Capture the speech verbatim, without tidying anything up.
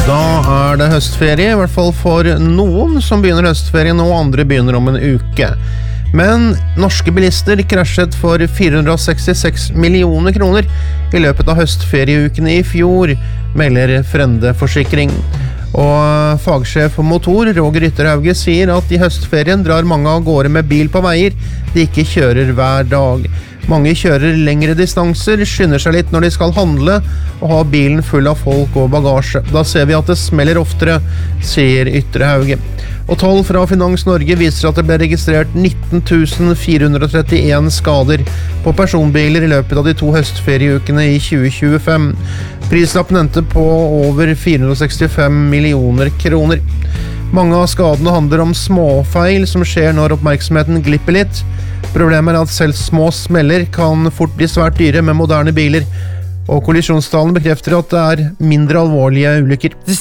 Da er det høstferie, i hvert fall for noen som begynner høstferien, og andre begynner om en uke. Men norske bilister krasjet for fire hundre sekstiseks millioner kroner i løpet av høstferieukene i fjor, melder Frende Forsikring. Og fagsjef for motor, Roger Ytterhauge, sier at i høstferien drar mange av gårde med bil på veier de ikke kjører hver dag. Mange kjører lengre distanser, skynder seg litt når de skal handle, og har bilen full av folk og bagasje. Da ser vi at det smeller oftere, sier Ytterhauge. Og tall fra Finans Norge viser at det ble registrert nitten tusen fire hundre trettien skader på personbiler i løpet av de to høstferieukene i tjue tjuefem. Prislappen endte på over fire hundre sekstifem millioner kroner. Mange av skadene handler om småfeil som skjer når oppmerksomheten glipper litt. Problemet er at selv små smeller kan fort bli svært dyre med moderne biler, og kollisjonstallene bekrefter at det er mindre alvorlige ulykker.